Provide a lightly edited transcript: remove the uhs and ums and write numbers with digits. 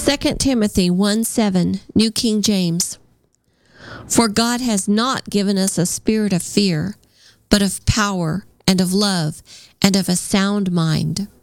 2 Timothy 1:7, New King James. For God has not given us a spirit of fear, but of power and of love and of a sound mind.